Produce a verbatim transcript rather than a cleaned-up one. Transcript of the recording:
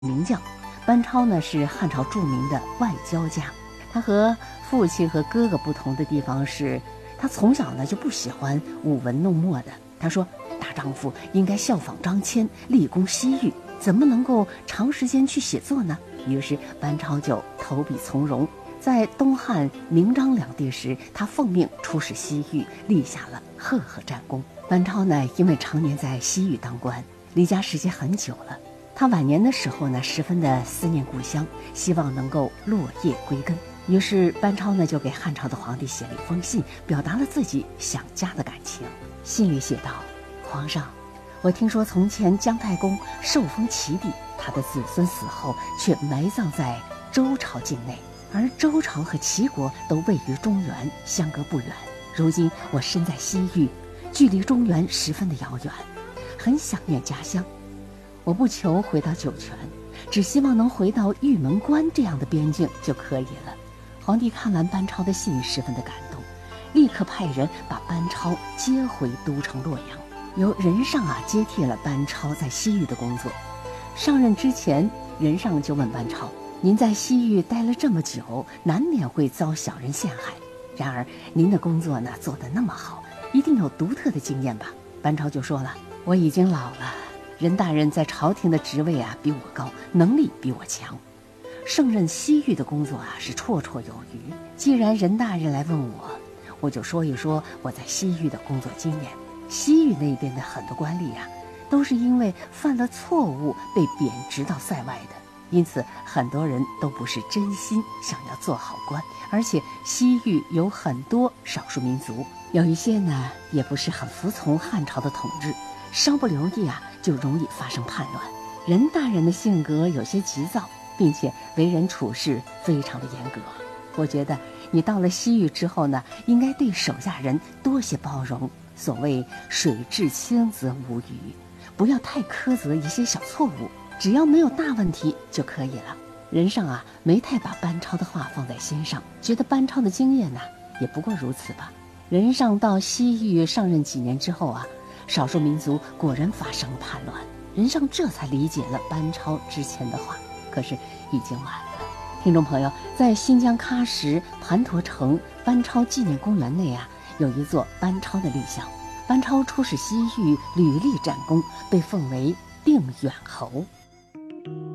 名将。班超呢是汉朝著名的外交家，他和父亲和哥哥不同的地方是，他从小呢就不喜欢舞文弄墨的。他说，大丈夫应该效仿张骞，立功西域，怎么能够长时间去写作呢？于是班超就投笔从戎。在东汉明章两帝时，他奉命出使西域，立下了赫赫战功。班超呢，因为常年在西域当官，离家时间很久了。他晚年的时候呢，十分的思念故乡，希望能够落叶归根。于是班超呢，就给汉朝的皇帝写了一封信，表达了自己想家的感情。信里写道：皇上，我听说从前姜太公受封齐地，他的子孙死后却埋葬在周朝境内，而周朝和齐国都位于中原，相隔不远。如今我身在西域，距离中原十分的遥远，很想念家乡。我不求回到酒泉，只希望能回到玉门关这样的边境就可以了。皇帝看完班超的信，十分的感动，立刻派人把班超接回都城洛阳，由任上啊接替了班超在西域的工作。上任之前，任上就问班超：您在西域待了这么久，难免会遭小人陷害，然而您的工作呢做得那么好，一定有独特的经验吧？班超就说了：我已经老了，任大人在朝廷的职位啊比我高，能力比我强，胜任西域的工作啊是绰绰有余。既然任大人来问我，我就说一说我在西域的工作经验。西域那边的很多官吏啊，都是因为犯了错误被贬职到塞外的，因此很多人都不是真心想要做好官。而且西域有很多少数民族，有一些呢也不是很服从汉朝的统治，稍不留意啊就容易发生叛乱。任大人的性格有些急躁，并且为人处事非常的严格。我觉得你到了西域之后呢，应该对手下人多些包容，所谓水至清则无鱼，不要太苛责一些小错误，只要没有大问题就可以了。任上啊没太把班超的话放在心上，觉得班超的经验呢也不过如此吧。任上到西域上任几年之后啊，少数民族果然发生了叛乱，任上这才理解了班超之前的话，可是已经晚了。听众朋友，在新疆喀什盘陀城班超纪念公园内啊，有一座班超的立像。班超出使西域，屡立战功，被奉为定远侯。